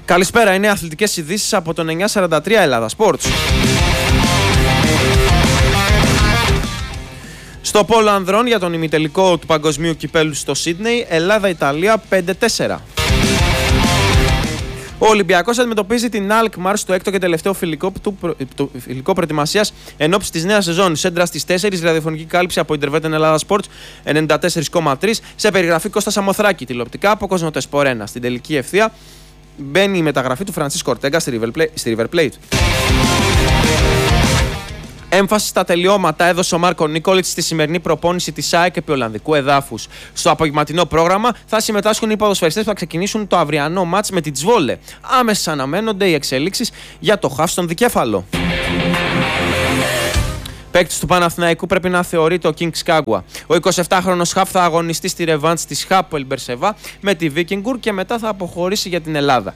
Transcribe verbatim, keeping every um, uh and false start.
Καλησπέρα, είναι αθλητικές ειδήσεις από τον εννιακόσια σαράντα τρία Ελλάδα Sports. Στο πόλο ανδρών για τον ημιτελικό του παγκοσμίου κυπέλου στο Σίδνεϊ, Ελλάδα-Ιταλία πέντε τέσσερα. Ο Ολυμπιακός αντιμετωπίζει την Alkmaar στο έκτο και τελευταίο φιλικό, του, του, φιλικό προετοιμασίας εν ώψη της νέας σεζόν. Σέντρα στις τέσσερις, ραδιοφωνική κάλυψη από Intervetten Ελλάδα Sports ενενήντα τέσσερα κόμμα τρία, σε περιγραφή Κώστα Σαμοθράκη, τηλεοπτικά από Κοσμοτεσπορ ένα. Στην τελική ευθεία μπαίνει η μεταγραφή του Φρανσίσκο Ορτέγκα στη River Plate. Έμφαση στα τελειώματα έδωσε ο Μάρκο Νίκολιτς στη σημερινή προπόνηση της ΑΕΚ επί Ολλανδικού εδάφους. Στο απογευματινό πρόγραμμα θα συμμετάσχουν οι ποδοσφαιριστές που θα ξεκινήσουν το αυριανό μάτς με τη Τσβόλε. Άμεσα αναμένονται οι εξελίξεις για το χαφ στον δικέφαλο. Παίκτης του Παναθηναϊκού πρέπει να θεωρείται ο King Skagua. Ο εικοσιεπτάχρονος χαφ θα αγωνιστεί στη ρεβάντς της Χάπολ Μπερσεβά με τη Βίκινγκουρ και μετά θα αποχωρήσει για την Ελλάδα.